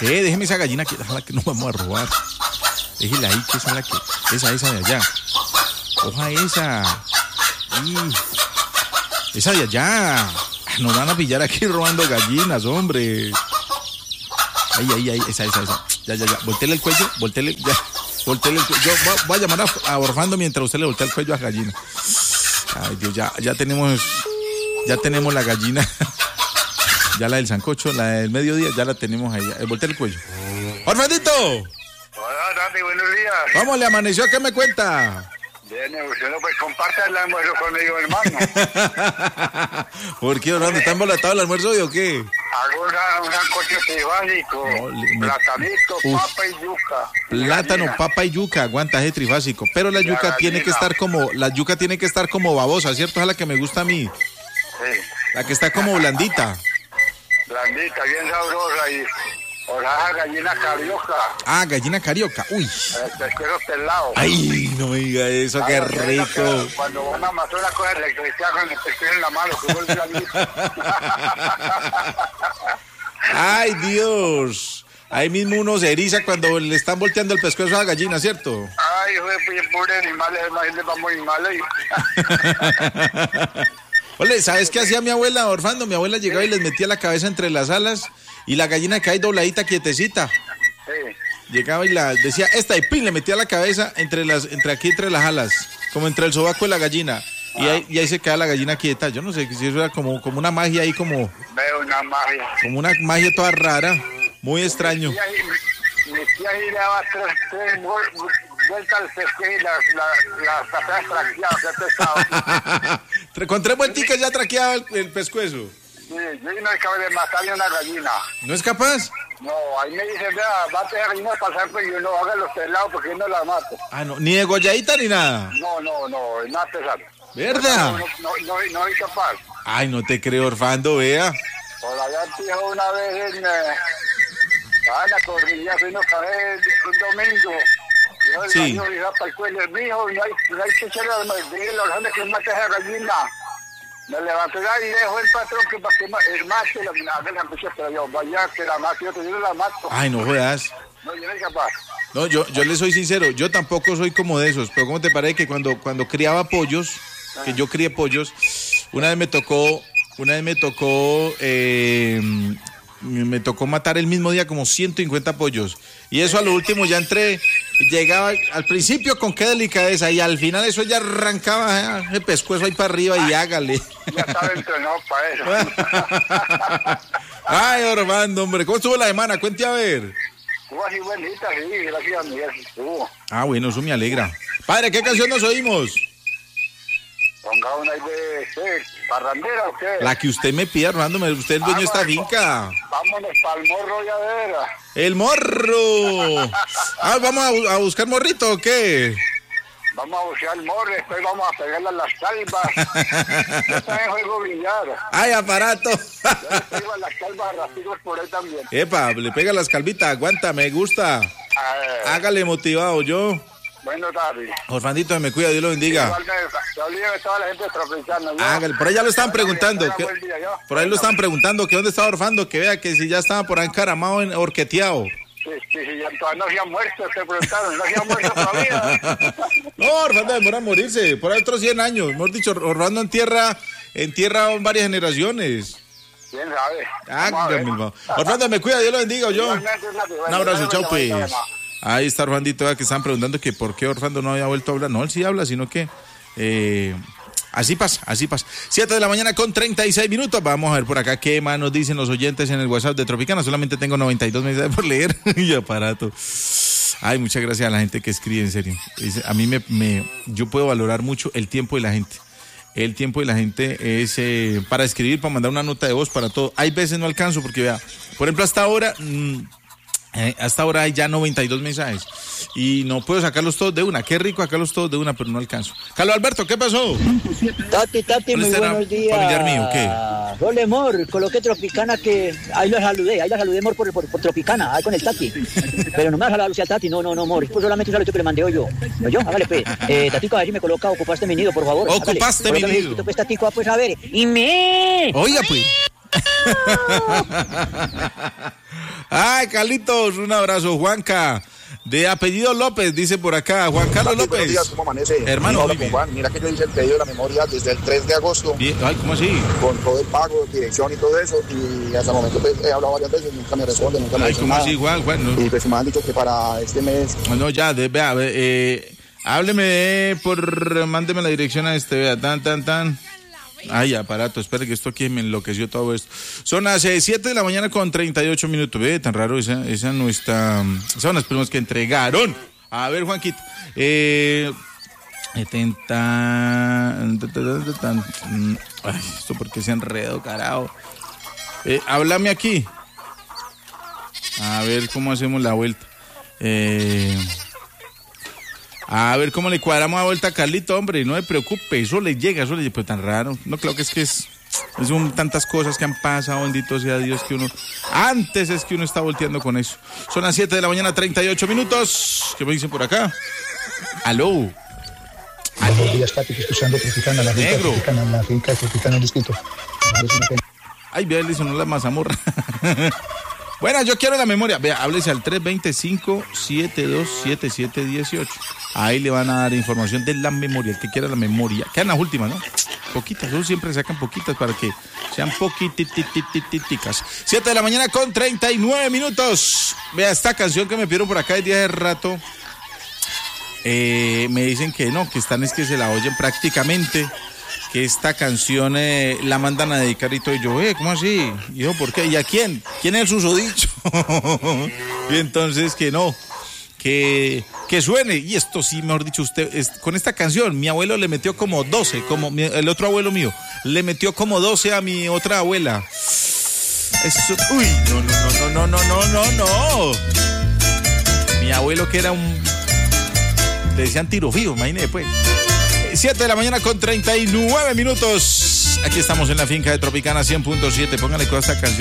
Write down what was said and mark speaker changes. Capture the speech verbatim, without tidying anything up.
Speaker 1: Eh, déjeme esa gallina que, déjala que nos vamos a robar. Déjela ahí, que esa es la que... Esa, esa de allá. Coja esa. Y... Esa de allá. Nos van a pillar aquí robando gallinas, hombre. Ahí, ahí, ahí, esa, esa, esa. Ya, ya, ya. Voltele el cuello, voltele, ya. Voltele el cuello. Yo voy, voy a llamar a, a Orfando mientras usted le voltea el cuello a la gallina. Ay, Dios, ya, ya tenemos, ya tenemos la gallina. Ya la del sancocho, la del mediodía, ya la tenemos ahí. Voltele el cuello. ¡Orfandito!
Speaker 2: Hola, Tati, buenos días.
Speaker 1: ¿Cómo le amaneció? ¿Qué me cuenta?
Speaker 2: Bien, usted no pues comparte el almuerzo conmigo, hermano.
Speaker 1: ¿Por qué, Orlando? ¿Está embolatado el almuerzo hoy o qué?
Speaker 2: Hago una, un sancocho trifásico, no, me... platanito, Uf. papa y yuca.
Speaker 1: Plátano, gallina. Papa y yuca, aguanta, es trifásico. Pero la, la yuca gallina. tiene que estar como, la yuca tiene que estar como babosa, ¿cierto? Es la que me gusta a mí.
Speaker 2: Sí.
Speaker 1: La que está como blandita.
Speaker 2: Blandita, bien sabrosa y... Ojalá gallina carioca.
Speaker 1: Ah, gallina carioca, uy.
Speaker 2: El pescuezo pelado.
Speaker 1: Ay, no me diga eso, qué rico.
Speaker 2: Que cuando una mató una cosa electricidad con el pescuezo en la mano, que vuelve a mí.
Speaker 1: Ay, Dios. Ahí mismo uno se eriza cuando le están volteando el pescuezo a la gallina, ¿cierto?
Speaker 2: Ay, hijo de pobre animales, imagínate para muy animales.
Speaker 1: Ole, ¿sabes qué hacía mi abuela, Orfando? Mi abuela llegaba y les metía la cabeza entre las alas y la gallina cae dobladita, quietecita.
Speaker 2: Sí.
Speaker 1: Llegaba y la decía, esta, y pin, le metía la cabeza entre las, entre aquí, entre las alas, como entre el sobaco de la gallina. Ah. Y, ahí, y ahí se queda la gallina quieta. Yo no sé si eso era como, como una magia ahí, como...
Speaker 2: Veo una magia.
Speaker 1: Como una magia toda rara, muy extraño.
Speaker 2: Mi tía, mi, mi tía le daba tres, tres vueltas al pescuezo y las la, la, la traqueadas, qué pesado.
Speaker 1: Con tres vuelticas ya traqueaba el, el pescuezo.
Speaker 2: Sí, yo no es capaz de matarle una gallina.
Speaker 1: ¿No es capaz?
Speaker 2: No, ahí me dicen, vea, mate a gallina pasar, pero yo no haga los pelados porque yo no la mato.
Speaker 1: Ah, no, ni de golladita ni nada.
Speaker 2: No, no, no, nada pesado.
Speaker 1: ¿Verdad?
Speaker 2: No, no, no, no, no soy capaz.
Speaker 1: Ay, no te creo, Orfando, vea.
Speaker 2: Por allá dijo una vez en... Eh, a la cordillera, fuimos a ver un domingo. Yo,
Speaker 1: sí.
Speaker 2: El marido iba para el cuello, mijo, no hay, no hay que echar las medidas, los hombres que mate a esa gallina. Me levanté y dejó el patrón que para que el mate, la mina, la empecé, pero yo, vaya, que la mate, yo, yo no la mato.
Speaker 1: Ay, no jodas.
Speaker 2: No, yo no soy capaz.
Speaker 1: No, yo, yo le soy sincero, yo tampoco soy como de esos, pero ¿cómo te parece que cuando, cuando criaba pollos, ah. que yo crié pollos, una vez me tocó, una vez me tocó, eh, me tocó matar el mismo día como ciento cincuenta pollos, y eso a lo último ya entré, llegaba al principio con qué delicadeza, y al final eso ya arrancaba eh, el pescuezo ahí para arriba y hágale.
Speaker 2: Ya estaba entrenado para eso.
Speaker 1: Ay, Orlando, hombre, ¿cómo estuvo la semana? Cuente a ver.
Speaker 2: Estuvo así buenita, sí, gracias a Miguel, estuvo.
Speaker 1: Ah, bueno, eso me alegra. Padre, ¿qué canción nos oímos?
Speaker 2: Ponga una ahí de, ¿qué? ¿Parrandera o qué?
Speaker 1: La que usted me pida, Orlando, usted es el dueño de esta finca.
Speaker 2: Vámonos para el morro ya vera.
Speaker 1: ¡El morro! Ah, ¿vamos a, a buscar morrito o qué?
Speaker 2: Vamos a buscar el morro, después vamos a pegarle a las calvas. Yo también juego billar.
Speaker 1: ¡Ay, aparato!
Speaker 2: Yo le pego a las calvas a ratigos por ahí también.
Speaker 1: Epa, le pega las calvitas, aguanta, me gusta. Eh. Hágale motivado, yo.
Speaker 2: Bueno, tarde.
Speaker 1: Orfandito, me cuida, Dios lo bendiga.
Speaker 2: Igual me, te olvido de toda la gente tropicana.
Speaker 1: Hágale, por ahí ya lo estaban preguntando. Que, día, por ahí lo estaban preguntando que dónde estaba Orfando, que vea que si ya estaba por ahí encaramado, en, horqueteado.
Speaker 2: Sí, sí, sí, ya todavía no se ha muerto, se preguntaron, no se ha muerto todavía.
Speaker 1: No, Orfando demora en morirse, por ahí otros cien años. Mejor dicho, Orfando entierra, entierra varias generaciones.
Speaker 2: ¿Quién sabe?
Speaker 1: Ah, mismo. Orfando, me cuida, Dios lo bendiga, yo. Un abrazo, chao, pues. Ahí está Orfandito, que están preguntando que por qué Orfando no había vuelto a hablar. No, él sí habla, sino que eh, así pasa, así pasa. siete de la mañana con treinta y seis minutos. Vamos a ver por acá qué más nos dicen los oyentes en el WhatsApp de Tropicana. Solamente tengo noventa y dos mensajes por leer. Y aparato. Ay, muchas gracias a la gente que escribe, en serio. A mí me, me yo puedo valorar mucho el tiempo de la gente. El tiempo de la gente es eh, para escribir, para mandar una nota de voz, para todo. Hay veces no alcanzo porque, vea, por ejemplo, hasta ahora... Mmm, Eh, hasta ahora hay ya noventa y dos mensajes y no puedo sacarlos todos de una. Qué rico sacarlos todos de una, pero no alcanzo. Carlos Alberto, ¿qué pasó?
Speaker 3: Tati, Tati, muy buenos días.
Speaker 1: Familiar mío, ¿qué?
Speaker 3: Hola, amor, coloqué Tropicana que... Ahí lo saludé, ahí la saludé, amor, por, por, por Tropicana, ahí con el Tati. Pero no me vas a saludar a Tati, no, no, no, amor. Pues solamente un saludo que le mandé hoy yo. ¿No yo? Hágale, pues. Eh, Tatico, a ver si me coloca, ocupaste mi nido, por favor.
Speaker 1: Ocupaste hágale. mi nido.
Speaker 3: Pues, Tatico, pues, a ver. Y me...
Speaker 1: Oiga, pues. Ay, Carlitos, un abrazo. Juanca, de apellido López, dice por acá. Juan Carlos López. Buenos días,
Speaker 4: ¿cómo amanece?
Speaker 1: Hermano,
Speaker 4: muy bien. Juan, mira que yo hice el pedido de la memoria desde el tres de agosto.
Speaker 1: Bien. Ay, ¿cómo así?
Speaker 4: Con todo el pago, dirección y todo eso. Y hasta el momento pues, he hablado varias veces, nunca me responde, nunca me
Speaker 1: Ay,
Speaker 4: dicen
Speaker 1: ¿cómo
Speaker 4: nada.
Speaker 1: así, Juan? Juan no.
Speaker 4: Y pues me han dicho que para este mes...
Speaker 1: No, ya, de, vea, eh, hábleme por, mándeme la dirección a este, vea, tan, tan, tan. Ay, aparato, espere que esto aquí me enloqueció todo esto. Son las siete de la mañana con treinta y ocho minutos. Ve, tan raro, esa, esa no está... Esas son las primas que entregaron. A ver, Juanquito. Eh... setenta... Ay, esto porque se enredó, carajo. Eh, háblame aquí. A ver cómo hacemos la vuelta. Eh... A ver cómo le cuadramos la vuelta a Carlito, hombre, no me preocupe, eso le llega, eso le llega, pero tan raro. No, creo que es que es, son tantas cosas que han pasado, bendito sea Dios, que uno, antes es que uno está volteando con eso. Son las siete de la mañana, treinta y ocho minutos. ¿Qué me dicen por acá? Aló.
Speaker 4: Buenos días, Katy, escuchando Tropicana, la finca
Speaker 1: Negro.
Speaker 4: Tropicana, la finca Tropicana, el distrito.
Speaker 1: Ay, vea, le sonó la mazamorra. Bueno, yo quiero la memoria. Vea, háblese al tres dos cinco, siete dos siete siete uno ocho. Ahí le van a dar información de la memoria, el que quiera la memoria. Quedan las últimas, ¿no? Poquitas, ellos siempre sacan poquitas para que sean poquititicas. siete de la mañana con treinta y nueve minutos. Vea, esta canción que me pidieron por acá el día de rato. Eh, me dicen que no, que están es que se la oyen prácticamente. Que esta canción eh, la mandan a dedicar y todo. Y yo, eh, ¿cómo así? Y yo, ¿por qué? ¿Y a quién? ¿Quién es el susodicho? Y entonces que no, que, que suene. Y esto sí, mejor dicho, usted, es, con esta canción, mi abuelo le metió como doce, como mi, el otro abuelo mío, le metió como doce a mi otra abuela. Eso, uy, no, no, no, no, no, no, no, no. Mi abuelo que era un, le decían tiro fijo, imagínese pues. siete de la mañana con treinta y nueve minutos. Aquí estamos en la finca de Tropicana cien punto siete. Póngale con esta canción.